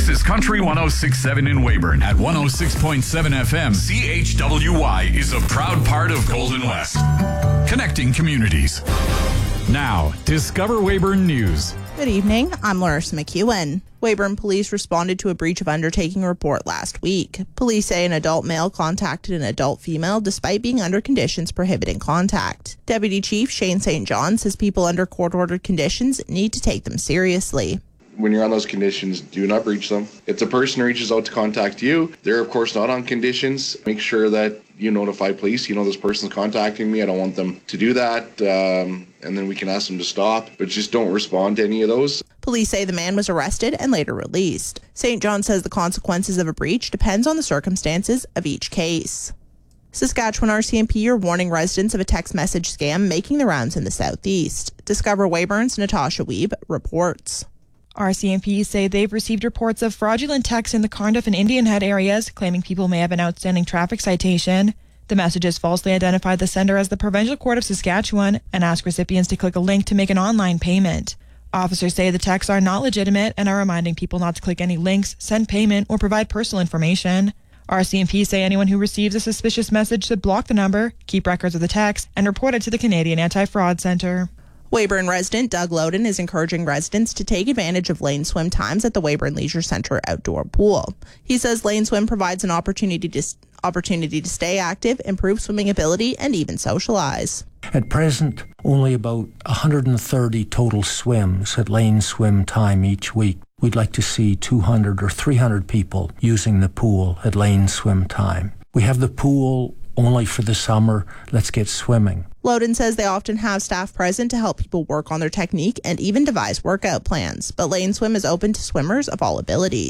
This is Country 106.7 in Weyburn. At 106.7 FM, CHWY is a proud part of Golden West. Connecting communities. Now, Discover Weyburn News. Good evening, I'm Larissa McEwen. Weyburn police responded to a breach of undertaking report last week. Police say an adult male contacted an adult female despite being under conditions prohibiting contact. Deputy Chief Shane St. John says people under court-ordered conditions need to take them seriously. When you're on those conditions, do not breach them. If the person reaches out to contact you, they're of course not on conditions. Make sure that you notify police. This person's contacting me. I don't want them to do that. And then we can ask them to stop. But just don't respond to any of those. Police say the man was arrested and later released. St. John says the consequences of a breach depends on the circumstances of each case. Saskatchewan RCMP are warning residents of a text message scam making the rounds in the southeast. Discover Weyburn's Natasha Weeb reports. RCMP say they've received reports of fraudulent texts in the Cardiff and Indian Head areas claiming people may have an outstanding traffic citation. The messages falsely identified the sender as the Provincial Court of Saskatchewan and ask recipients to click a link to make an online payment. Officers say the texts are not legitimate and are reminding people not to click any links, send payment, or provide personal information. RCMP say anyone who receives a suspicious message should block the number, keep records of the text, and report it to the Canadian Anti-Fraud Centre. Weyburn resident Doug Loden is encouraging residents to take advantage of lane swim times at the Weyburn Leisure Centre outdoor pool. He says lane swim provides an opportunity to stay active, improve swimming ability, and even socialize. At present, only about 130 total swims at lane swim time each week. We'd like to see 200 or 300 people using the pool at lane swim time. We have the pool only for the summer. Let's get swimming. Loden says they often have staff present to help people work on their technique and even devise workout plans. But lane swim is open to swimmers of all abilities.